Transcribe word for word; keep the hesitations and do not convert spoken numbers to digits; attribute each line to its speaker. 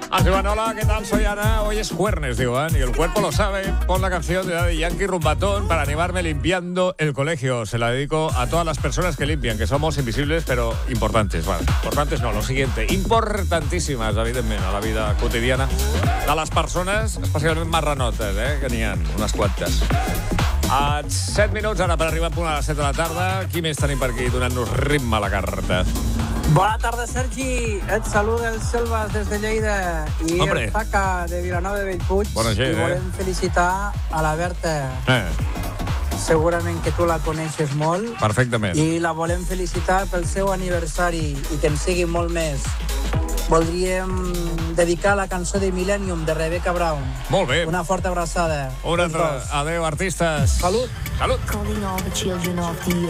Speaker 1: Así, bueno, hola, ¿qué tal? Soy Ana. Hoy es jueves, digo, ¿eh? Y el cuerpo lo sabe. Pon la canción de Daddy Yankee Rumbatón para animarme limpiando el colegio. Se la dedico a todas las personas que limpian, que somos invisibles, pero importantes. Bueno, importantes no, lo siguiente. Importantíssimes, evidentment, a la vida quotidiana de les persones, especialment marranotes, eh? Que n'hi ha unes quantes. A set minuts, ara per arribar a punt a les set de la tarda. Qui més tenim per aquí donant-nos ritme a la carta?
Speaker 2: Bona tarda, Sergi. Et saluda el Selvas des de Lleida i
Speaker 1: Hombre.
Speaker 2: el Taca de Vilanova de Bellpuig.
Speaker 1: Bona gent,
Speaker 2: I volem
Speaker 1: eh?
Speaker 2: felicitar a la Berta.
Speaker 1: Eh,
Speaker 2: Segurament que tu la coneixes molt.
Speaker 1: perfectament.
Speaker 2: I la volem felicitar pel seu aniversari i que en sigui molt més. Voldríem dedicar la cançó de Millennium de Rebecca Brown.
Speaker 1: Molt bé.
Speaker 2: Una forta abraçada.
Speaker 1: Una
Speaker 2: Tots
Speaker 1: altra.
Speaker 2: dos.
Speaker 1: Adéu, artistes.
Speaker 2: Salut.
Speaker 1: Salut.
Speaker 3: Calling all the children of the